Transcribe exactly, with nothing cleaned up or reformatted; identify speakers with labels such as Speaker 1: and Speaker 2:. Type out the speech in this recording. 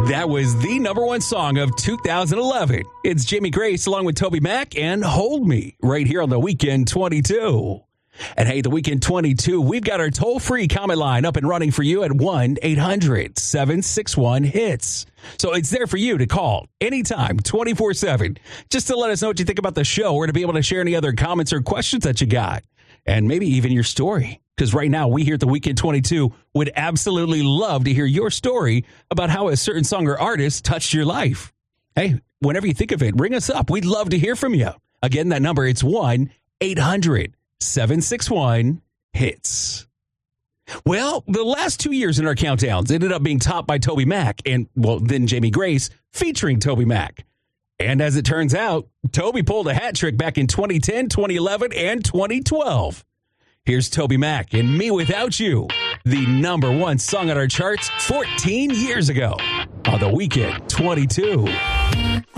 Speaker 1: That was the number one song of two thousand eleven. It's Jamie Grace along with Toby Mac and Hold Me right here on the Weekend twenty-two. And hey, the Weekend twenty-two, we've got our toll-free comment line up and running for you at one eight hundred seven six one hits. So it's there for you to call anytime, twenty-four seven, just to let us know what you think about the show or to be able to share any other comments or questions that you got. And maybe even your story. Because right now, we here at the Weekend twenty-two would absolutely love to hear your story about how a certain song or artist touched your life. Hey, whenever you think of it, ring us up. We'd love to hear from you. Again, that number, it's one eight hundred seven six one hits. Well, the last two years in our countdowns ended up being topped by Toby Mac and, well, then Jamie Grace featuring Toby Mac. And as it turns out, Toby pulled a hat trick back in twenty ten, twenty eleven, and twenty twelve. Here's Toby Mac and Me Without You, the number one song on our charts fourteen years ago on the Weekend twenty-two.